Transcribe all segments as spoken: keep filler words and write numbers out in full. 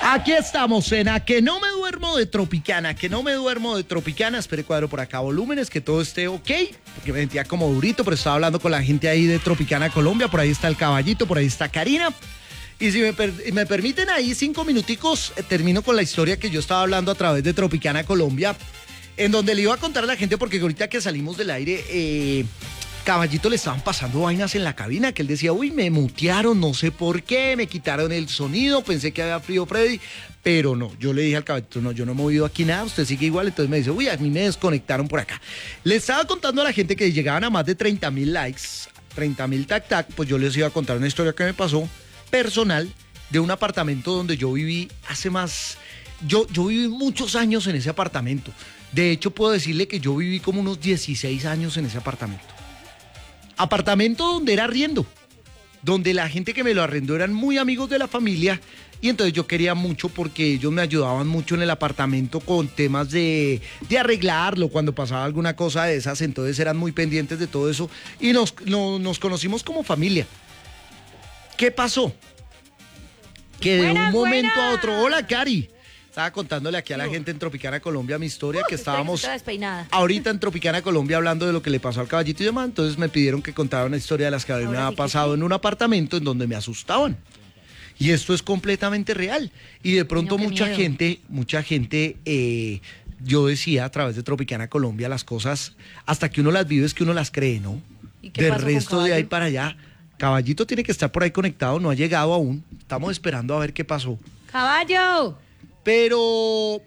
Aquí estamos en A Que No Me Duermo de Tropicana, que no me duermo de Tropicana. Espere, cuadro por acá volúmenes, que todo esté ok, porque me sentía como durito, pero estaba hablando con la gente ahí de Tropicana Colombia. Por ahí está el caballito, por ahí está Karina. Y si me, per me permiten ahí cinco minuticos, eh, termino con la historia que yo estaba hablando a través de Tropicana Colombia, en donde le iba a contar a la gente, porque ahorita que salimos del aire, eh, Caballito le estaban pasando vainas en la cabina, que él decía, uy, me mutearon, no sé por qué, me quitaron el sonido, pensé que había frío Freddy, pero no, yo le dije al Caballito, no, yo no he movido aquí nada, usted sigue igual. Entonces me dice, uy, a mí me desconectaron por acá. Le estaba contando a la gente que llegaban a más de treinta mil likes, treinta mil tac tac, pues yo les iba a contar una historia que me pasó personal de un apartamento donde yo viví hace más, yo, yo viví muchos años en ese apartamento. De hecho, puedo decirle que yo viví como unos dieciséis años en ese apartamento. Apartamento donde era arriendo, donde la gente que me lo arrendó eran muy amigos de la familia, y entonces yo quería mucho porque ellos me ayudaban mucho en el apartamento con temas de, de arreglarlo cuando pasaba alguna cosa de esas. Entonces eran muy pendientes de todo eso y nos, no, nos conocimos como familia. ¿Qué pasó? Que de buenas, un momento buenas. a otro, hola Cari, estaba contándole aquí a la gente en Tropicana Colombia mi historia, uh, que estábamos ahorita en Tropicana Colombia hablando de lo que le pasó al Caballito y demás. Entonces me pidieron que contara una historia de las que a mí me había pasado en un apartamento en donde me asustaban. Y esto es completamente real. Y de pronto no, mucha miedo. gente, mucha gente, eh, yo decía a través de Tropicana Colombia las cosas, hasta que uno las vive es que uno las cree, ¿no? ¿Y qué Del resto de ahí para allá, Caballito tiene que estar por ahí conectado, no ha llegado aún. Estamos esperando a ver qué pasó. ¡Caballo! Pero,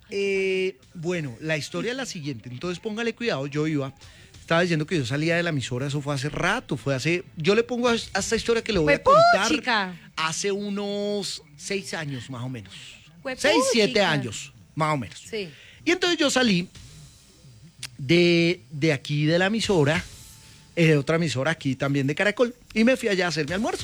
eh, bueno, la historia es la siguiente. Entonces póngale cuidado, yo iba, estaba diciendo que yo salía de la emisora, eso fue hace rato, fue hace, yo le pongo a esta historia que le voy a contar, chica. hace unos seis años más o menos. Seis, siete años, más o menos. Sí. Y entonces yo salí de, de aquí de la emisora, eh, de otra emisora aquí también de Caracol, y me fui allá a hacer mi almuerzo.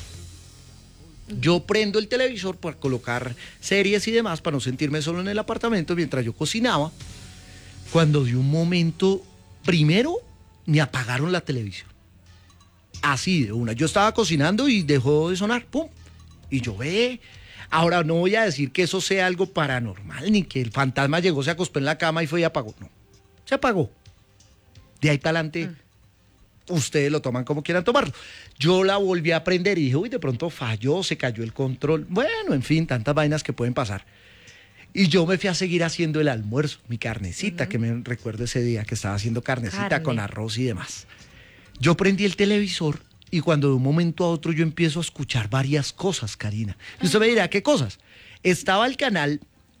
Yo prendo el televisor para colocar series y demás, para no sentirme solo en el apartamento mientras yo cocinaba, cuando de un momento, primero me apagaron la televisión, así de una. Yo estaba cocinando y dejó de sonar, pum, y yo ve. Ahora no voy a decir que eso sea algo paranormal, ni que el fantasma llegó, se acostó en la cama y fue y apagó, no, se apagó. De ahí para adelante... Mm. Ustedes lo toman como quieran tomarlo. Yo la volví a prender y dije, uy, de pronto falló, se cayó el control. Bueno, en fin, tantas vainas que pueden pasar. Y yo me fui a seguir haciendo el almuerzo, mi carnecita, uh-huh. que me recuerdo ese día que estaba haciendo carnecita Carne. con arroz y demás. Yo prendí el televisor y cuando de un momento a otro yo empiezo a escuchar varias cosas, Karina. Y usted me dirá, ¿qué cosas? Estaba el canal,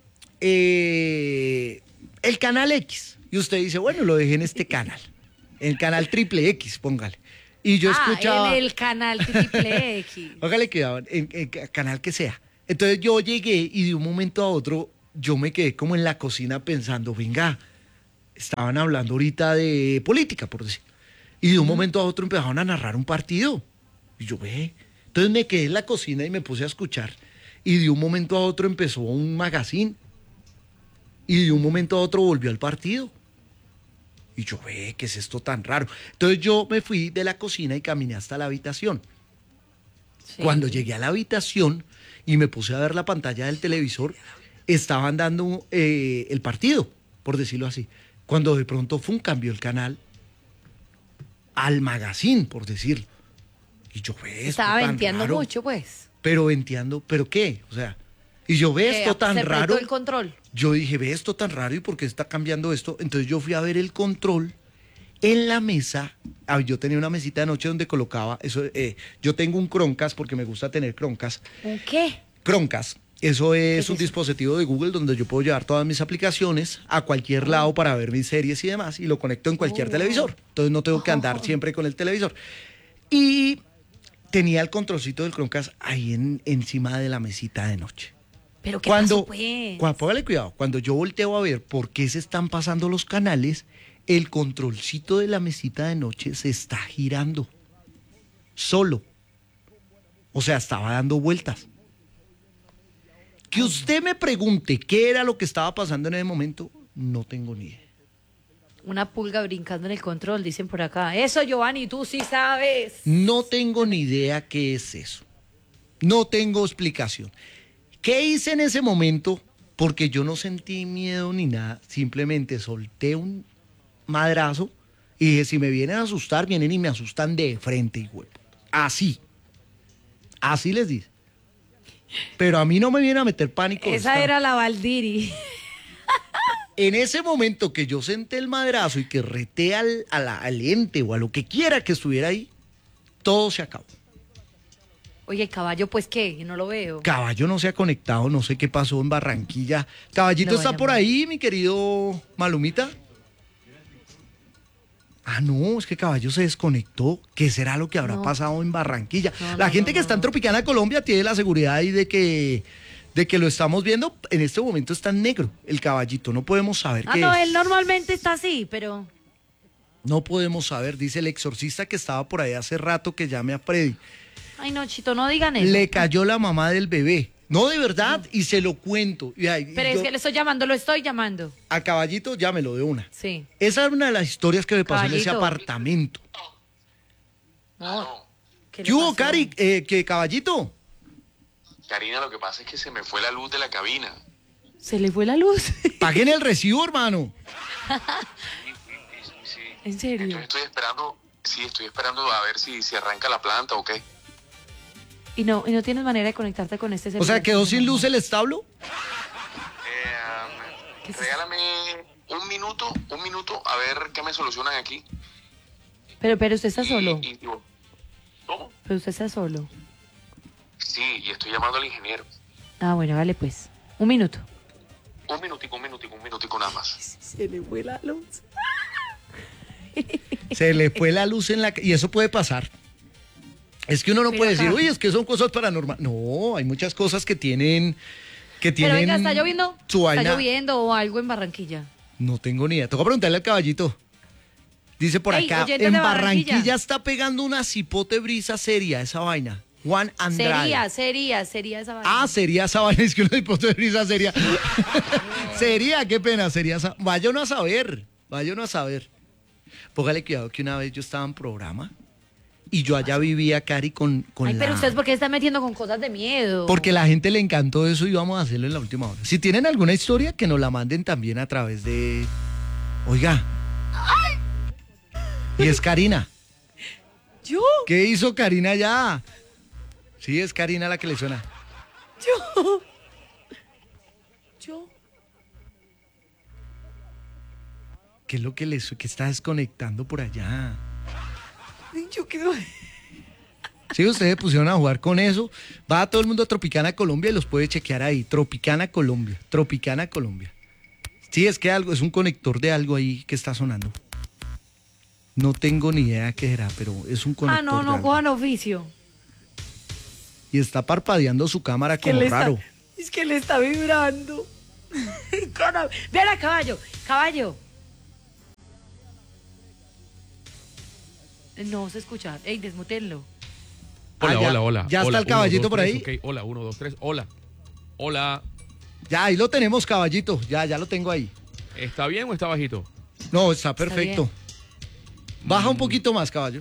eh, el canal X. Y usted dice, bueno, lo dejé en este canal. El canal triple X, póngale. Y yo ah, escuchaba... en el canal triple X. Póngale cuidado, en el canal que sea. Entonces yo llegué y de un momento a otro yo me quedé como en la cocina pensando, venga, estaban hablando ahorita de política, por decir. Y de un momento a otro empezaron a narrar un partido. Y yo, ve. Entonces me quedé en la cocina y me puse a escuchar. Y de un momento a otro empezó un magazine. Y de un momento a otro volvió al partido. Y yo, ve, ¿qué es esto tan raro? Entonces yo me fui de la cocina y caminé hasta la habitación. Sí. Cuando llegué a la habitación y me puse a ver la pantalla del televisor, estaban dando eh, el partido, por decirlo así. Cuando de pronto fue un cambio el canal al magazine, por decirlo. Y yo, ve, esto estaba tan venteando raro. mucho, pues. Pero venteando, ¿pero qué? O sea, y yo, ve, esto tan se raro. el control. Yo dije, ve esto tan raro y por qué está cambiando esto. Entonces yo fui a ver el control en la mesa. Ah, yo tenía una mesita de noche donde colocaba eso. Eh, yo tengo un Chromecast porque me gusta tener Chromecast. ¿Un qué? Chromecast. Eso es ¿Qué un es dispositivo de Google donde yo puedo llevar todas mis aplicaciones a cualquier lado para ver mis series y demás, y lo conecto en cualquier oh. televisor. Entonces no tengo que andar oh. siempre con el televisor. Y tenía el controlcito del Chromecast ahí en, encima de la mesita de noche. ¿Pero qué cuando, pasó, pues? Cuando, póngale cuidado, cuando yo volteo a ver por qué se están pasando los canales, el controlcito de la mesita de noche se está girando. Solo. O sea, estaba dando vueltas. Que usted me pregunte qué era lo que estaba pasando en ese momento, no tengo ni idea. Una pulga brincando en el control, dicen por acá. Eso, Giovanni, tú sí sabes. No tengo ni idea qué es eso. No tengo explicación. ¿Qué hice en ese momento? Porque yo no sentí miedo ni nada, simplemente solté un madrazo y dije, si me vienen a asustar, vienen y me asustan de frente, hijo. Así, así les dice. Pero a mí no me viene a meter pánico. Esa esta... era la Valdiri. En ese momento que yo senté el madrazo y que reté al, a la, al ente o a lo que quiera que estuviera ahí, todo se acabó. Oye, el caballo, pues, ¿qué? Yo no lo veo. Caballo no se ha conectado, no sé qué pasó en Barranquilla. Caballito Lo está voy a por llamar. ahí, mi querido Malumita. Ah, no, es que Caballo se desconectó. ¿Qué será lo que habrá No. pasado en Barranquilla? No, la no, gente no, que no, está en no. Tropicana, Colombia, tiene la seguridad ahí de que, de que lo estamos viendo. En este momento está en negro el Caballito. No podemos saber Ah, qué no, es. él normalmente está así, pero... No podemos saber, dice el exorcista que estaba por ahí hace rato, que llame a Freddy. Ay, no, Chito, no digan eso. Le cayó la mamá del bebé. No, de verdad, y se lo cuento. Y ahí, Pero yo- es que le estoy llamando, lo estoy llamando. A Caballito, llámelo de una. Sí. Esa es una de las historias que me pasó en ese Caballito. apartamento. No. ¿Qué le ¿Qué hubo, pasó? Cari? Eh, ¿qué, Caballito? Karina, lo que pasa es que se me fue la luz de la cabina. Se le fue la luz. Paguen el recibo, hermano. Sí, sí, sí. ¿En serio? Entonces estoy esperando, sí, estoy esperando a ver si, si arranca la planta o qué. Y no, y no tienes manera de conectarte con este O celular. sea, ¿quedó sin luz el establo? Eh, ¿Qué es eso? regálame un minuto, un minuto, a ver qué me solucionan aquí. Pero, pero usted está Y- solo. y digo, ¿cómo? Pero usted está solo. Sí, y estoy llamando al ingeniero. Ah, bueno, vale pues. Un minuto. Un minutico, un minutico, un minutico nada más. Se le fue la luz. Se le fue la luz en la... ca- Y eso puede pasar. Es que uno no Mira puede decir, acá. uy, es que son cosas paranormales. No, hay muchas cosas que tienen... Que Pero tienen venga, ¿está lloviendo? su ¿Está vaina. lloviendo o algo en Barranquilla? No tengo ni idea. Toca preguntarle al Caballito. Dice por Ey, acá, oyentes en de Barranquilla. Barranquilla está pegando una cipote brisa seria esa vaina. Juan Andrade. Sería, sería, sería esa vaina. Ah, sería esa vaina, es que una cipote de brisa seria. Sería, qué pena, sería esa. Vaya uno a saber, vaya uno a saber. Póngale cuidado que una vez yo estaba en programa y yo allá vivía, Cari, con, con Ay, la... pero ustedes, ¿por qué están metiendo con cosas de miedo? Porque la gente le encantó eso y vamos a hacerlo en la última hora. Si tienen alguna historia, que nos la manden también a través de... Oiga. Y es Karina. ¿Yo? ¿Qué hizo Karina ya? Sí, es Karina la que le suena. ¿Yo? ¿Yo? ¿Qué es lo que le su- que está desconectando por allá? ¿Yo qué soy? Sí, ustedes se pusieron a jugar con eso. Va todo el mundo a Tropicana Colombia y los puede chequear ahí. Tropicana Colombia. Tropicana Colombia. Sí, es que algo, es un conector de algo ahí que está sonando. No tengo ni idea qué era, pero es un conector Ah, no, de no, algo. cojan oficio. Y está parpadeando su cámara Que como le está- raro. es que le está vibrando. Cara- Vean a caballo, caballo. No se escucha. Ey, desmutenlo. Hola, Ah, ya- hola, hola. ya está Hola, el caballito uno, dos, por tres, ahí. ok. Hola, uno, dos, tres. Hola. Hola. Ya, ahí lo tenemos, Caballito. Ya, ya lo tengo ahí. ¿Está bien o está bajito? No, está perfecto. Baja un poquito más, caballo.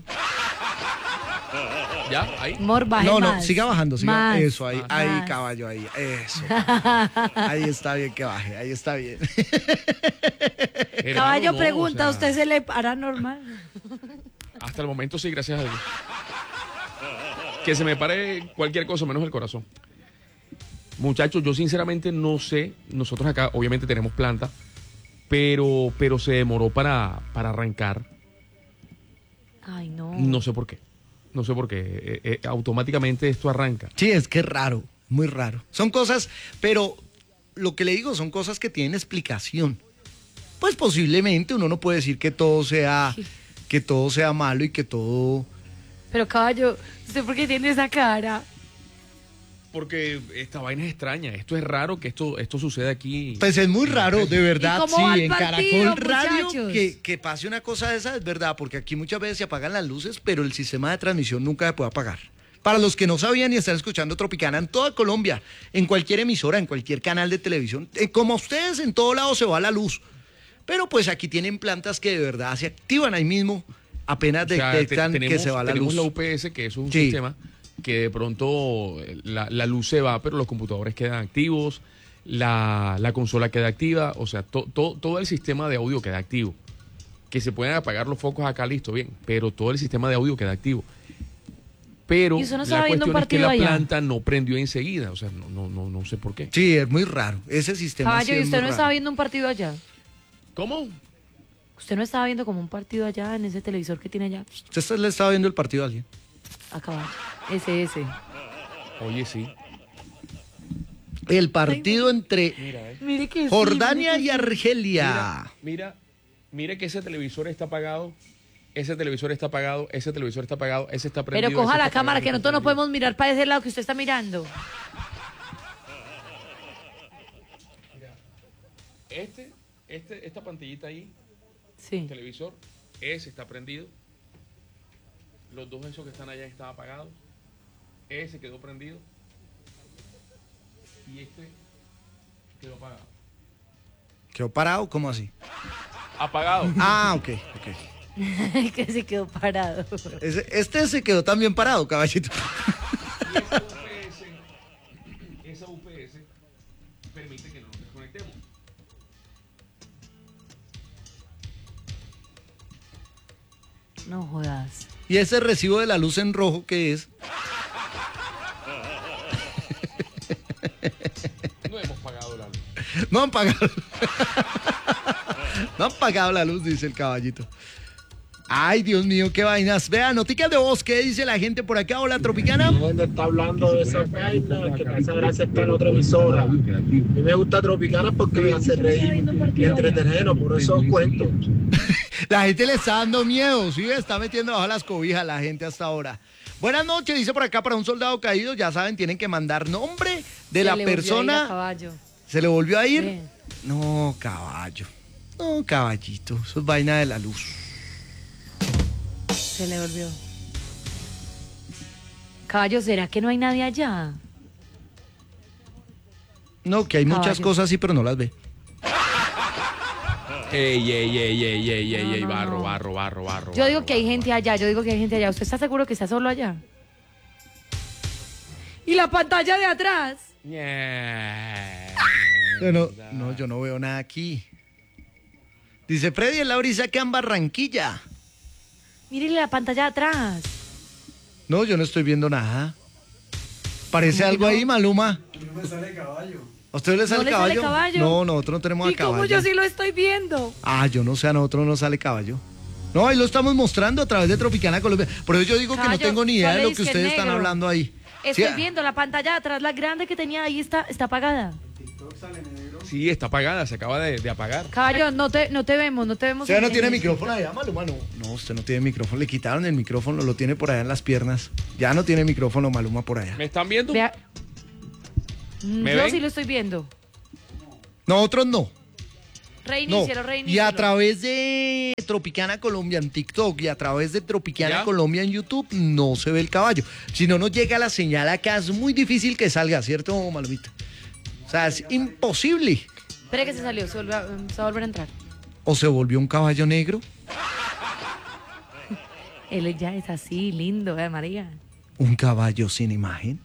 ¿Ya? ¿Ahí? Mor, baje No, no, más. siga bajando, siga. Más. Eso, ahí, Más. ahí, caballo, ahí. Eso. Ahí está bien que baje, ahí está bien. Hermano, Caballo no, pregunta, o ¿a sea, usted se le hará normal? Hasta el momento sí, gracias a Dios. Que se me pare cualquier cosa menos el corazón. Muchachos, yo sinceramente no sé. Nosotros acá obviamente tenemos planta, pero, pero se demoró para, para arrancar. Ay, no. No sé por qué. No sé por qué. Eh, eh, automáticamente esto arranca. Sí, es que es raro, muy raro. Son cosas, pero lo que le digo son cosas que tienen explicación. Pues posiblemente uno no puede decir que todo sea, que todo sea malo y que todo... Pero caballo, ¿usted por qué tiene esa cara? Porque esta vaina es extraña. Esto es raro que esto, esto suceda aquí. Pues es muy raro, de verdad, cómo va sí, el en partido, Caracol Radio muchachos? que, que pase una cosa de esa es verdad, porque aquí muchas veces se apagan las luces, pero el sistema de transmisión nunca se puede apagar. Para los que no sabían y están escuchando Tropicana en toda Colombia, en cualquier emisora, en cualquier canal de televisión, eh, como a ustedes en todo lado se va la luz. Pero pues aquí tienen plantas que de verdad se activan ahí mismo, apenas O sea, detectan te- que tenemos- se va la tenemos luz. la U P S, que eso es un Sí. sistema que de pronto la, la luz se va, pero los computadores quedan activos, la, la consola queda activa, o sea, to, to, todo el sistema de audio queda activo. Que se pueden apagar los focos acá, listo, bien, pero todo el sistema de audio queda activo. Pero ¿Y usted no la estaba viendo un cuestión es que partido la allá? planta no prendió enseguida, o sea, no, no, no, no sé por qué. Sí, es muy raro. Ese sistema sí Caballo, ¿y es usted muy no raro. estaba viendo un partido allá? ¿Cómo? ¿Usted no estaba viendo como un partido allá en ese televisor que tiene allá? ¿Usted le estaba viendo el partido a alguien? A caballo. Ese, ese. Oye, sí. El partido entre Mira, eh. Mire que sí, Jordania mire y que sí. Argelia. Mira, mira que ese televisor está apagado, ese televisor está apagado, ese televisor está apagado, ese está prendido. Pero coja ese la está cámara, apagado, que ese está nosotros no prendido. podemos mirar para ese lado que usted está mirando. Este, este, esta pantallita ahí, Sí. televisor, ese está prendido. Los dos esos que están allá están apagados. Ese quedó prendido. Y este quedó apagado. ¿Quedó parado? ¿Cómo así? Apagado. Ah, ok, ok. Que se quedó parado. Ese- este se quedó también parado, caballito. Y esa U P S, esa U P S permite que no nos desconectemos. No jodas. ¿Y ese recibo de la luz en rojo qué es? No hemos pagado la luz. No han pagado. No han pagado la luz, dice el caballito. Ay, Dios mío, qué vainas. Vean, noticias de voz, ¿qué dice la gente por acá? Hola, Tropicana. Gente está hablando de esa vaina, que esa gracia está en otra emisora. A mí me gusta Tropicana porque me hace reír y entretenernos, por eso os cuento. La gente le está dando miedo, sí, está metiendo bajo las cobijas la gente hasta ahora. Buenas noches, dice por acá, para un soldado caído, ya saben, tienen que mandar nombre de Se la le volvió a ir a persona. caballo. ¿Se le volvió a ir? Sí. No, caballo. No, caballito, eso es vaina de la luz. Se le volvió. Caballo, ¿será que no hay nadie allá? No, que hay muchas Caballo. cosas así, pero no las ve. Ey, ey, ey, ey, ey, ey, No, ey, no, barro, no. barro, barro, barro. Yo digo barro, que hay barro, gente allá, yo digo que hay gente allá. ¿Usted está seguro que está solo allá? ¿Y la pantalla de atrás? Yeah. Yo no, no, yo no veo nada aquí. Dice Freddy en la brisa que en Barranquilla. Mírele la pantalla de atrás. No, yo no estoy viendo nada. ¿Parece ¿Cómo que algo no? ahí, Maluma? No me sale caballo. ¿A usted le sale le caballo? sale caballo? No, nosotros no tenemos ¿Y a caballo. cómo yo sí lo estoy viendo? Ah, yo no sé, a nosotros no sale caballo. No, ahí lo estamos mostrando a través de Tropicana Colombia. Por eso yo digo que no Caballo, tengo ni idea de sale lo que disque ustedes están negro. hablando ahí. Estoy Sí, viendo la pantalla de atrás, la grande que tenía ahí está, está apagada. Sí, está apagada, se acaba de, de apagar. Caballo, no te, no te vemos, no te vemos. ¿Usted no en- tiene en- micrófono allá, Maluma? No, no, usted no tiene micrófono. Le quitaron el micrófono, lo tiene por allá en las piernas. Ya no tiene micrófono, Maluma, por allá. ¿Me están viendo? Vea. Mm, ¿Me Yo ven? sí lo estoy viendo. Nosotros no. No. Reinícialo, Y reinícialo. a través de Tropicana Colombia en TikTok y a través de Tropicana ¿Ya? Colombia en YouTube no se ve el caballo. Si no nos llega la señal acá, es muy difícil que salga, ¿cierto, Malumita? O sea, es imposible. Espere que se salió, se, volvió a- se va a volver a entrar. ¿O se volvió un caballo negro? Él ya es así, lindo, ¿eh, María? ¿Un caballo sin imagen?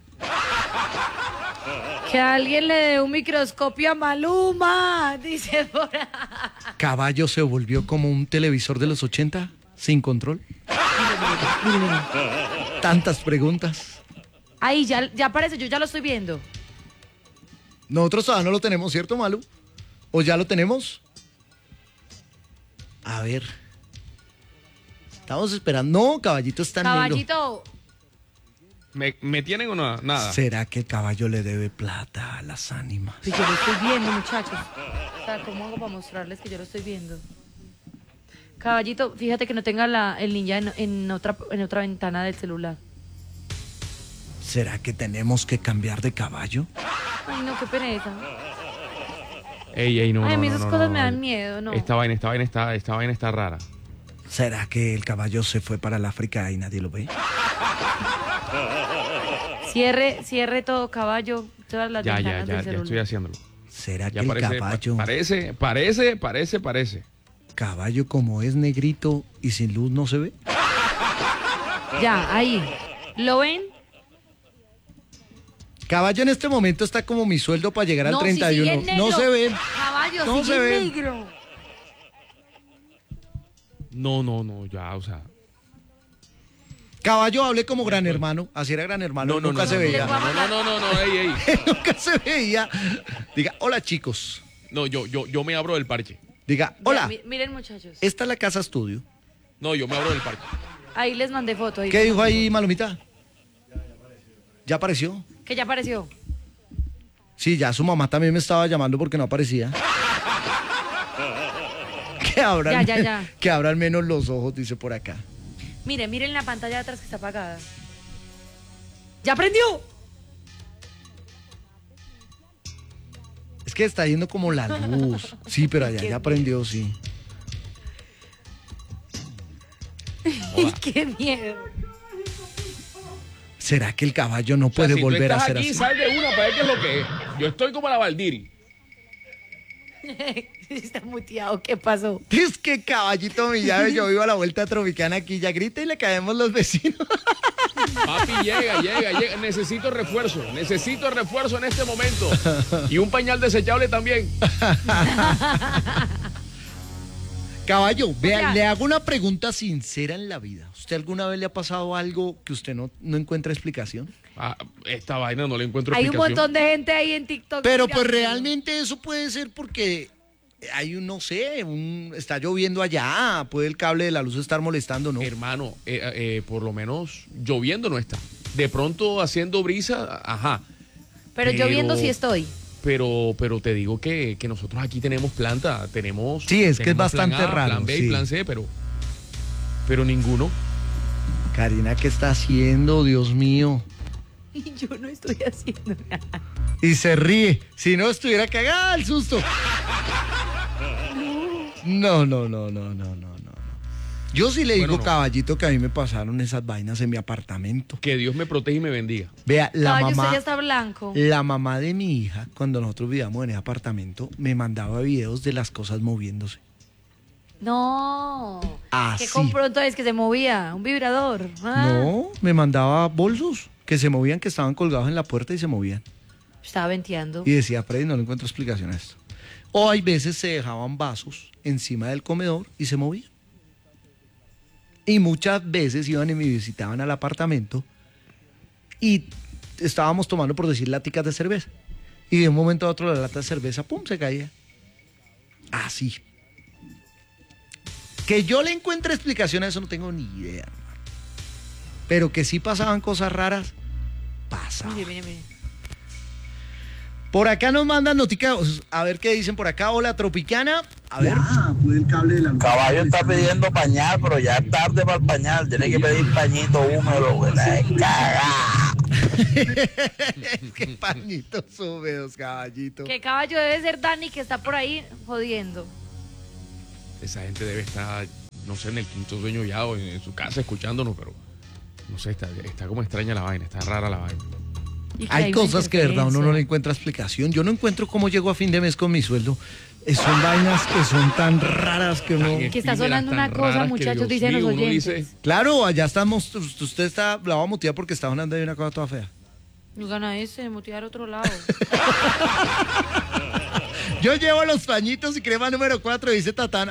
Que alguien le dé un microscopio a Maluma, dice por ahí. ¿Caballo se volvió como un televisor de los ochenta? ¿Sin control? Mire, mire. Tantas preguntas. Ahí, ya, ya aparece, yo ya lo estoy viendo. Nosotros todavía no lo tenemos, ¿cierto, Malu? ¿O ya lo tenemos? A ver. Estamos esperando. No, caballito está negro. Caballito, ¿Me, me tienen o no? Nada. ¿Será que el caballo le debe plata a las ánimas? pues yo lo estoy viendo, muchachos. O sea, ¿cómo hago para mostrarles que yo lo estoy viendo? Caballito, fíjate que no tenga la, el ninja en, en otra, en otra ventana del celular. ¿Será que tenemos que cambiar de caballo? Ay, no, qué pereza. Ey, ey, no, Ay, a no, mí no, esas no, cosas no, me no. dan miedo, ¿no? Esta vaina, esta vaina está, esta vaina está rara. ¿Será que el caballo se fue para el África y nadie lo ve? Cierre, cierre todo, caballo. Todas las Ya, ya, ventanas ya, del ya celular. estoy haciéndolo. ¿Será Ya que parece, el caballo, pa- parece, parece, parece, parece. caballo como es negrito y sin luz no se ve? Ya, ahí. ¿Lo ven? Caballo en este momento está como mi sueldo para llegar al No, si treinta y uno. sigue negro. No se ve. Caballo, No sigue se ve. negro. No, no, no, ya, o sea. Caballo, hablé como gran hermano. Así era gran hermano. No, no, nunca no, se no, veía. No, no, no, no, no, ey, ey. Nunca se veía. Diga, hola chicos. No, yo, yo, yo me abro del parche. Diga, Ya, hola. mi- miren, muchachos. Esta es la casa estudio. No, yo me abro del parche. Ahí les mandé foto. ahí ¿Qué les dijo mandé ahí, foto. Malomita? ¿Ya apareció? Que ya apareció. Sí, ya su mamá también me estaba llamando porque no aparecía. Que abran, Ya, ya, ya. que abran menos los ojos, dice por acá. Miren, miren la pantalla de atrás que está apagada. ¡Ya prendió! Es que está yendo como la luz. Sí, pero allá Qué ya prendió, sí. ¡Ay, qué miedo! ¿Será que el caballo no O sea, puede si tú volver a estás ser aquí, así? sal de una para ver qué es lo que es. Yo estoy como la Valdiri. Está muteado, ¿qué pasó? Es que caballito mi llave, yo vivo a la vuelta tropicana aquí, ya grita y le caemos los vecinos. Papi, llega, llega, llega. Necesito refuerzo. Necesito refuerzo en este momento. Y un pañal desechable también. Caballo, vea, Oiga. le hago una pregunta sincera en la vida. ¿Usted alguna vez le ha pasado algo que usted no, no encuentra explicación? Ah, esta vaina no le encuentro Hay un explicación. montón de gente ahí en TikTok. Pero pues mirándolo. realmente eso puede ser porque hay un, no sé, un, está lloviendo allá, puede el cable de la luz estar molestando, ¿no? Hermano, eh, eh, por lo menos lloviendo no está. De pronto haciendo brisa, ajá. Pero yo pero- viendo si estoy. Pero, pero te digo que, que nosotros aquí tenemos planta, tenemos. Sí, es que es tenemos plan bastante A, raro, Plan B sí. y plan C, pero. Pero ninguno. Karina, ¿qué está haciendo? Dios mío. Y yo no estoy haciendo nada. Y se ríe. Si no estuviera cagada el susto. No, no, no, no, no, no, no. Yo sí le digo, Bueno, no. caballito, que a mí me pasaron esas vainas en mi apartamento. Que Dios me proteja y me bendiga. Vea, la Caballo, usted mamá, ya está blanco. la mamá de mi hija, cuando nosotros vivíamos en ese apartamento, me mandaba videos de las cosas moviéndose. No. Así. ¿Qué compró entonces que se movía? ¿Un vibrador? Ah, No, me mandaba bolsos que se movían, que estaban colgados en la puerta y se movían. Estaba venteando. Y decía, Freddy, no le encuentro explicación a esto. O hay veces se dejaban vasos encima del comedor y se movían. Y muchas veces iban y me visitaban al apartamento y estábamos tomando, por decir, laticas de cerveza. Y de un momento a otro la lata de cerveza, pum, se caía. Así. Que yo le encuentre explicación a eso no tengo ni idea, hermano. Pero que sí pasaban cosas raras, pasaban. Mire, mire, mire. Por acá nos mandan noticas, a ver qué dicen por acá. Hola, Tropicana. A ver. Caballo está pidiendo pañal, pero ya es tarde para el pañal. Tiene que pedir pañito húmedo, güey. La caga. Qué pañitos húmedos, caballito. Que caballo debe ser Dani que está por ahí jodiendo. Esa gente debe estar, no sé, en el quinto sueño ya o en, en su casa escuchándonos, pero no sé, está, está como extraña la vaina, está rara la vaina. Y que Hay una cosas que de verdad uno no le interferencia. encuentra explicación. Yo no encuentro cómo llego a fin de mes con mi sueldo. Eh, Son vainas que son tan raras que uno... Que está Efímeras, sonando tan una cosa, raras que, muchachos, Dios dicen los mío, uno oyentes. dice, Claro, allá estamos, usted está, la va a mutear porque está sonando ahí una cosa toda fea. No gana ese, mutear otro lado. Yo llevo los pañitos y crema número cuatro, dice Tatán.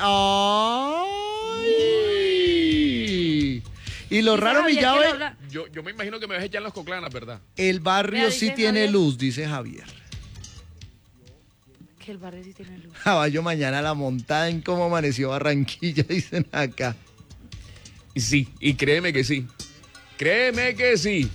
¡Ay! Y lo Dice raro, mi Javier que llave, lo habla- yo, yo me imagino que me vas a echar las coclanas, ¿verdad? el barrio Vea, sí dice tiene Javier. luz, dice Javier. Que el barrio sí tiene luz. Caballo mañana la montada en cómo amaneció Barranquilla, dicen acá. Y sí, y créeme que sí. Créeme que sí.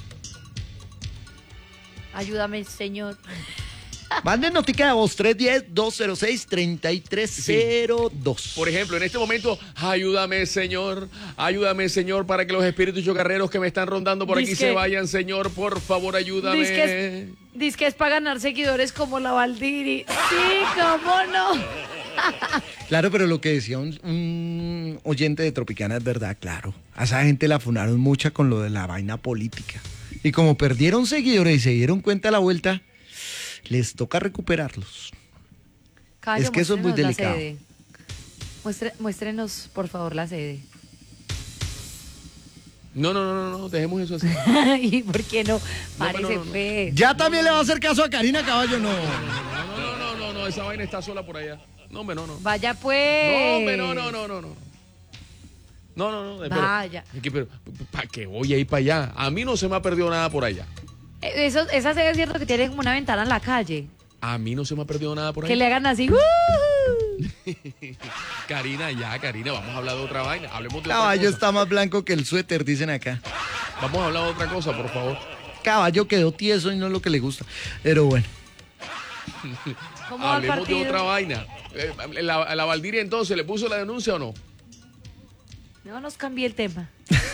Ayúdame, señor. Manden notica de voz tres uno cero, dos cero seis, tres tres cero dos. Por ejemplo, en este momento, ayúdame, Señor, ayúdame, Señor, para que los espíritus chocarreros que me están rondando por aquí Dizque- se vayan, Señor, por favor, ayúdame. Dice que, es, dice que es para ganar seguidores como la Valdiri. Sí, cómo no. Claro, pero lo que decía un, un oyente de Tropicana es verdad, claro. A esa gente la funaron mucha con lo de la vaina política. Y como perdieron seguidores y se dieron cuenta a la vuelta, les toca recuperarlos. Caballo, Es que eso es muy muéstrenos la delicado. sede. Muestre- muéstrenos, por favor, la sede. No, no, no, no, no, dejemos eso así. ¿Y por qué no? Parece no, no, no. pues. Ya también le va a hacer caso a Karina Caballo, no. No, no, no, no, no, esa vaina está sola por allá. No, hombre, no, no. Vaya No, pues. hombre, no, no, no, no, no. No, no, no. Pero, Vaya. es que, pero, ¿para qué voy a ir para allá? A mí no se me ha perdido nada por allá. Eh, Eso, esa sede es cierto que tiene como una ventana en la calle. A mí no se me ha perdido nada por Que allá. le hagan así. ¡uh! Karina, ya, Karina, vamos a hablar de otra vaina. Hablemos de otra Caballo cosa. está más blanco que el suéter, dicen acá. Vamos a hablar de otra cosa, por favor. Caballo quedó tieso y no es lo que le gusta. Pero bueno. ¿Cómo va el Hablemos de partido? otra vaina. Eh, La, la Valdiria entonces, ¿le puso la denuncia o no? No nos cambie el tema.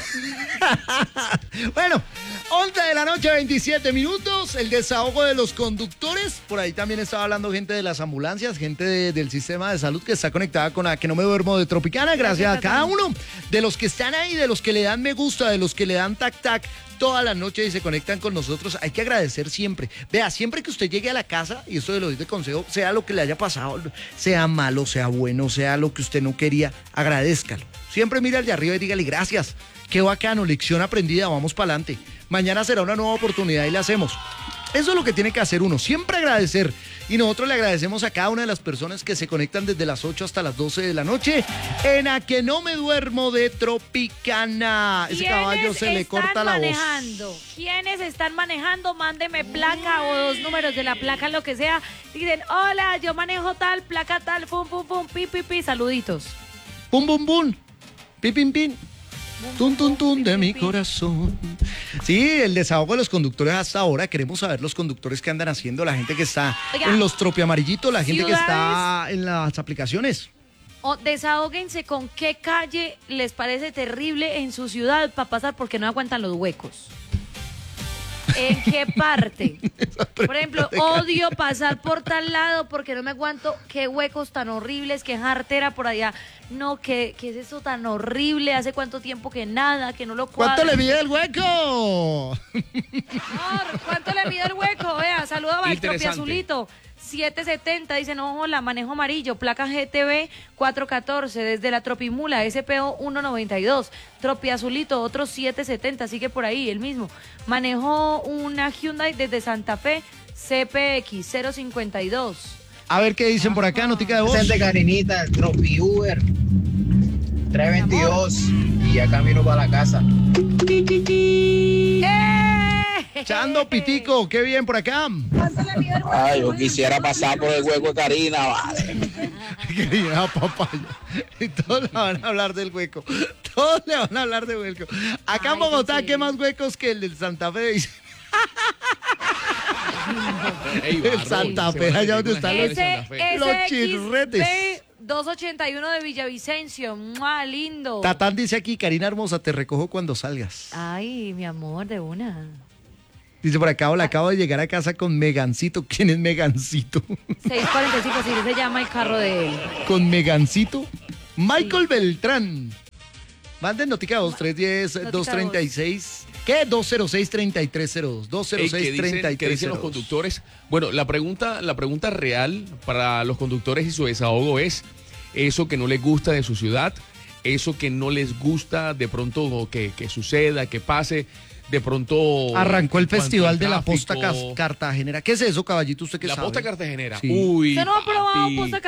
Bueno, once de la noche, veintisiete minutos. El desahogo de los conductores. Por ahí también estaba hablando gente de las ambulancias, gente de- del sistema de salud que está conectada con la que no me duermo de Tropicana. Gracias a cada uno de los que están ahí, de los que le dan me gusta, de los que le dan tac tac toda la noche y se conectan con nosotros. Hay que agradecer siempre. Vea, siempre que usted llegue a la casa, y esto se lo doy de consejo, sea lo que le haya pasado, sea malo, sea bueno, sea lo que usted no quería, agradézcalo. Siempre mire al de arriba y dígale gracias. Qué bacano, lección aprendida, vamos para adelante. Mañana será una nueva oportunidad y la hacemos. Eso es lo que tiene que hacer uno, siempre agradecer. Y nosotros le agradecemos a cada una de las personas que se conectan desde las ocho hasta las doce de la noche en A Que No Me Duermo de Tropicana. Ese caballo se le corta la voz. manejando? ¿Quiénes están manejando? Mándeme placa o dos números de la placa, lo que sea. Dicen, hola, yo manejo tal, placa tal, pum, pum, pum, pi, pi, pi, saluditos. Pum, pum, pum. Pin, pin, pin. Tun, tun, tun de mi corazón. Sí, el desahogo de los conductores hasta ahora. Queremos saber los conductores que andan haciendo, la gente que está Oiga, en los tropiamarillitos, la gente que ciudades- está en las aplicaciones. O desahóguense con qué calle les parece terrible en su ciudad para pasar porque no aguantan los huecos. ¿En qué parte? Por ejemplo, odio pasar por tal lado porque no me aguanto. Qué huecos tan horribles, qué jartera por allá. No, ¿qué, qué es eso tan horrible? ¿Hace cuánto tiempo que nada, que no lo cuadro? ¿Cuánto le mide el hueco? Amor, ¿cuánto le mide el hueco? Vea, saluda a Interesante. Azulito. siete setenta, dice, no, hola, manejo amarillo, placa G T B cuatrocientos catorce, desde la Tropimula, S P O ciento noventa y dos, Tropi Azulito, otro siete setenta, sigue por ahí, el mismo. Manejo una Hyundai desde Santa Fe, C P X cero cincuenta y dos. A ver qué dicen por acá, notica de voz. Presente Karinita, el Tropi Uber tres veintidós y ya camino para la casa. Echando pitico, qué bien por acá. Ay, yo quisiera pasar por el hueco de Karina, vale. Querida papaya. Y todos le van a hablar del hueco. Todos le van a hablar del hueco. Acá en Ay, Bogotá, sí. ¿qué más huecos que el del Santa Fe? Dice. Ey, El barro, Santa se Fe, van a allá meter donde con están la los- gente de Ese, Santa Fe. Los ese chirretes. doscientos ochenta y uno de Villavicencio, ¡mua, lindo! Tatán dice aquí, Karina hermosa, te recojo cuando salgas. Ay, mi amor, de una. Dice por acá, hola, acabo de llegar a casa con Megancito. ¿Quién es Megancito? seis cuarenta y cinco, así se llama el carro de él. Con Megancito. Michael Beltrán. Manden notica dos tres uno cero, dos tres seis. ¿Qué? dos cero seis, tres tres cero dos. dos cero Ey, seis, ¿qué dicen, tres qué tres dicen cero los dos. conductores? Bueno, la pregunta, la pregunta real para los conductores y su desahogo es eso que no les gusta de su ciudad, eso que no les gusta de pronto que, que suceda, que pase, de pronto... Arrancó el en cuanto festival al de la posta tráfico, Cas- Cartagenera. ¿Qué es eso, caballito? ¿Usted qué La sabe? posta cartagenera. Sí. Uy, ¿Usted no ha probado papi. posta